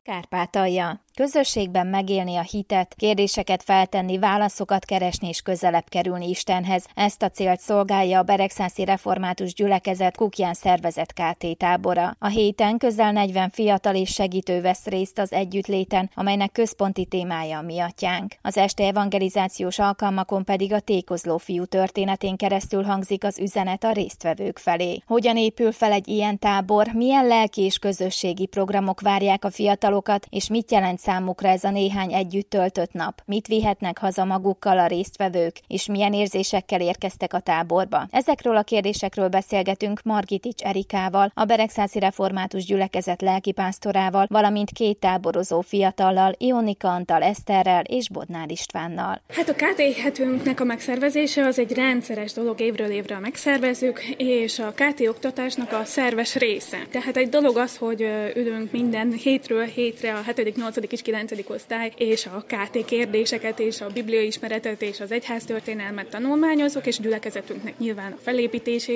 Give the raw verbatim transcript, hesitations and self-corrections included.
Kárpátalja. Közösségben megélni a hitet, kérdéseket feltenni, válaszokat keresni és közelebb kerülni Istenhez. Ezt a célt szolgálja a Beregszászi Református Gyülekezet Kukján szervezett ká té tábora. A héten közel negyven fiatal és segítő vesz részt az együttléten, amelynek központi témája a Mi Atyánk. Az esti evangelizációs alkalmakon pedig a tékozló fiú történetén keresztül hangzik az üzenet a résztvevők felé. Hogyan épül fel egy ilyen tábor, milyen lelki és közösségi programok várják a fiatalokat, és mit jelent számukra ez a néhány együtt töltött nap? Mit vihetnek haza magukkal a résztvevők, és milyen érzésekkel érkeztek a táborba? Ezekről a kérdésekről beszélgetünk Margitics Erikával, a Beregszászi Református Gyülekezet lelkipásztorával, valamint két táborozó fiatallal, Ionika Antal Eszterrel és Bodnár Istvánnal. Hát a ká té hetünknek a megszervezése az egy rendszeres dolog, évről évre megszervezzük, és a ká té oktatásnak a szerves része. Tehát egy dolog az, hogy ülünk minden hétről hétre a hetedik, nyolcadik és kilencedik osztály, és a ká té kérdéseket, és a bibliaismeretet, és az egyháztörténelmet tanulmányozunk, és gyülekezetünknek nyilván a felépítését,